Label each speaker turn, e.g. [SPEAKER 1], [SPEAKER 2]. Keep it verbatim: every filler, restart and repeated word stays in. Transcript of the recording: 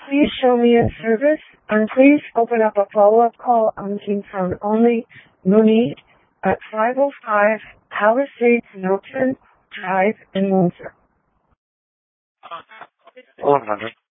[SPEAKER 1] Please show me a service, and please open up a follow-up call on King Phone only, Mooney, at five oh five Palisades Milton Drive in Windsor.
[SPEAKER 2] eleven hundred.